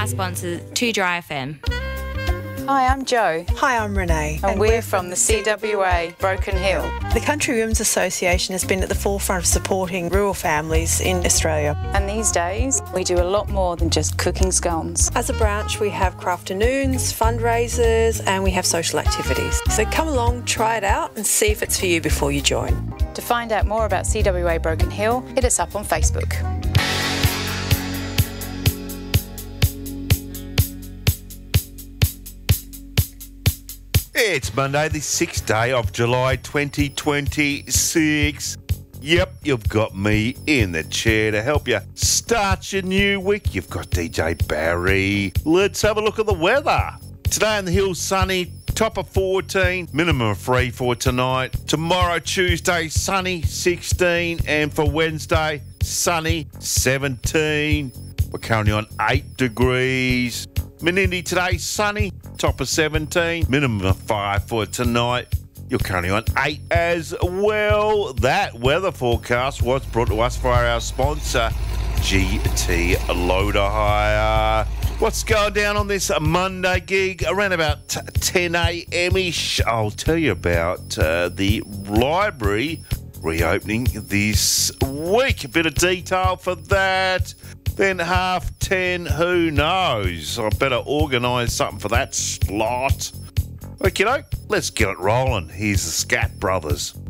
our sponsor, 2 Dry FM. Hi, I'm Jo. Hi, I'm Renee. And we're from the CWA Broken Hill. The Country Women's Association has been at the forefront of supporting rural families in Australia. And these days, we do a lot more than just cooking scones. As a branch, we have crafternoons, fundraisers, and we have social activities. So come along, try it out, and see if it's for you before you join. To find out more about CWA Broken Hill, hit us up on Facebook. It's Monday, the 6th day of July 2026. Yep, you've got me in the chair to help you start your new week. You've got DJ Barry. Let's have a look at the weather. Today on the hills, sunny, top of 14, minimum of 3 for tonight. Tomorrow, Tuesday, sunny, 16. And for Wednesday, sunny, 17. We're currently on 8 degrees. Menindee today, sunny, top of 17, minimum of 5 for tonight. You're currently on 8 as well. That weather forecast was brought to us via our sponsor, GT Loader Hire. What's going down on this Monday gig? Around about 10 a.m.-ish, I'll tell you about the library reopening this week. A bit of detail for that. Then 10:30, who knows? I better organise something for that slot. Okay, let's get it rolling. Here's the Scat Brothers.